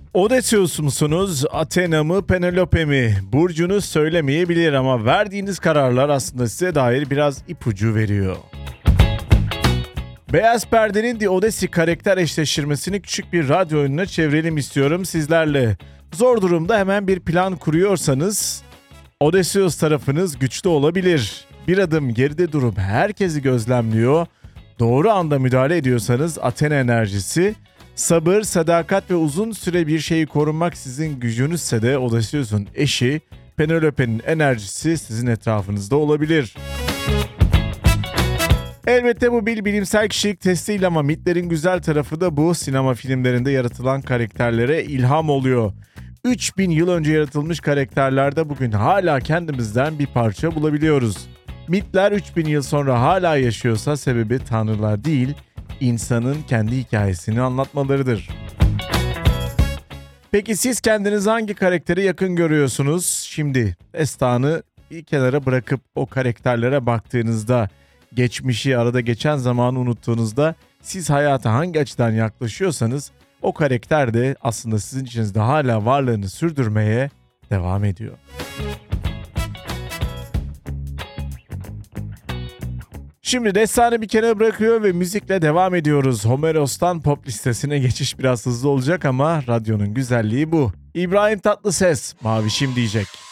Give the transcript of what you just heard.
Odysseus musunuz, Athena mı, Penelope mi? Burcunuz söylemeyebilir ama verdiğiniz kararlar aslında size dair biraz ipucu veriyor. Beyaz Perde'nin The Odyssey karakter eşleştirmesini küçük bir radyo oyununa çevirelim istiyorum sizlerle. Zor durumda hemen bir plan kuruyorsanız Odysseus tarafınız güçlü olabilir. Bir adım geride durup herkesi gözlemliyor. Doğru anda müdahale ediyorsanız Athena enerjisi, sabır, sadakat ve uzun süre bir şeyi korunmak sizin gücünüzse de Odysseus'un eşi Penelope'nin enerjisi sizin etrafınızda olabilir. Elbette bu bir bilimsel kişilik testi değil ama mitlerin güzel tarafı da bu. Sinema filmlerinde yaratılan karakterlere ilham oluyor. 3000 yıl önce yaratılmış karakterlerde bugün hala kendimizden bir parça bulabiliyoruz. Mitler 3000 yıl sonra hala yaşıyorsa sebebi tanrılar değil, insanın kendi hikayesini anlatmalarıdır. Peki siz kendinizi hangi karaktere yakın görüyorsunuz? Şimdi destanı bir kenara bırakıp o karakterlere baktığınızda, geçmişi, arada geçen zamanı unuttuğunuzda siz hayata hangi açıdan yaklaşıyorsanız o karakter de aslında sizin içinizde hala varlığını sürdürmeye devam ediyor. Şimdi destanı bir kenara bırakıyor ve müzikle devam ediyoruz. Homeros'tan pop listesine geçiş biraz hızlı olacak ama radyonun güzelliği bu. İbrahim Tatlıses, Mavişim diyecek.